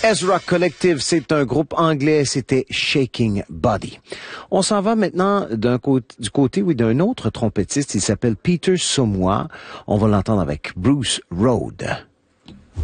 Ezra Collective, c'est un groupe anglais, c'était Shaking Body. On s'en va maintenant du côté, d'un autre trompettiste, il s'appelle Peter Somois. On va l'entendre avec Bruce Road.